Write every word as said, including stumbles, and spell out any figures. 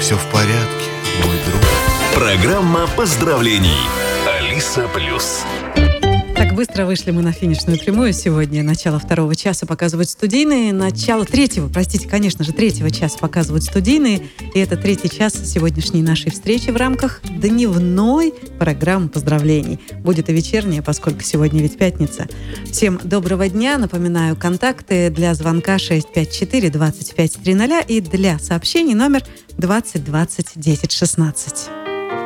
все в порядке, мой друг. Программа поздравлений. Алиса Плюс. Так быстро вышли мы на финишную прямую сегодня. Начало второго часа показывают студийные. Начало третьего, простите, конечно же, третьего часа показывают студийные. И это третий час сегодняшней нашей встречи в рамках дневной программы поздравлений. Будет и вечерняя, поскольку сегодня ведь пятница. Всем доброго дня. Напоминаю, контакты для звонка шесть пять четыре двадцать пять триста и для сообщений номер двадцать двадцать десять шестнадцать.